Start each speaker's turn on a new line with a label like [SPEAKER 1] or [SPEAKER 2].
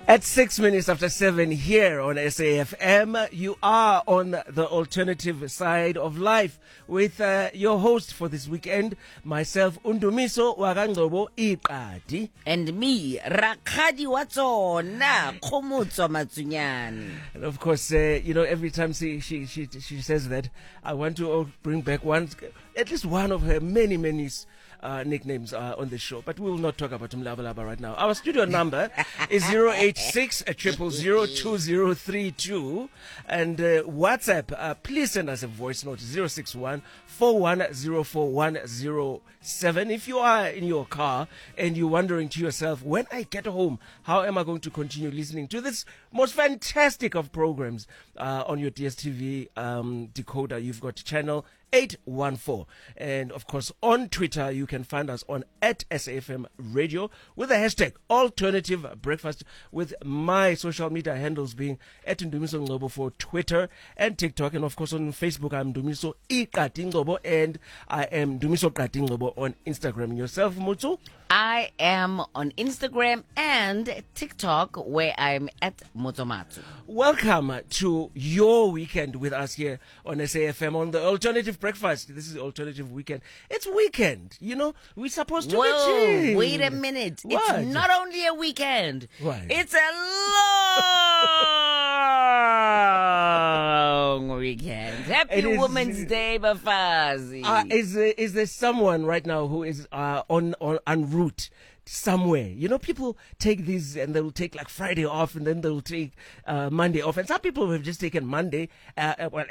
[SPEAKER 1] At 6 minutes after 7 here on SAFM, you are on the alternative side of life with your host for this weekend, myself, Undumiso Wakangcobo Iqadi.
[SPEAKER 2] And me, Rakadi Watsona, Khomotso Matsunyane.
[SPEAKER 1] And of course, every time she says that, I want to bring back at least one of her many nicknames on the show, but we will not talk about Mlabalaba right now. Our studio number is 086 000 2032, and WhatsApp, please send us a voice note 061 4104107. If you are in your car and you're wondering to yourself, when I get home, how am I going to continue listening to this most fantastic of programs on your DSTV decoder? You've got channel 814, and of course on Twitter you can find us on @SAFM Radio with the hashtag Alternative Breakfast, with my social media handles being @Ndumiso Ngcobo for Twitter and TikTok, and of course on Facebook I'm Ndumiso Iqadi Ngcobo, and I am Ndumiso Qadi Ngcobo on Instagram. Yourself, Mutsu?
[SPEAKER 2] I am on Instagram and TikTok, where I'm at Motomatsu.
[SPEAKER 1] Welcome to your weekend with us here on SAFM on the Alternative Breakfast. This is the Alternative Weekend. It's weekend, we're supposed to be chilling.
[SPEAKER 2] Wait a minute.
[SPEAKER 1] What?
[SPEAKER 2] It's not only a weekend.
[SPEAKER 1] What?
[SPEAKER 2] It's a long weekend. Happy Women's Day, Bafazi.
[SPEAKER 1] Is there someone right now who is en route somewhere? People take these and they'll take like Friday off, and then they'll take Monday off, and some people have just taken Monday,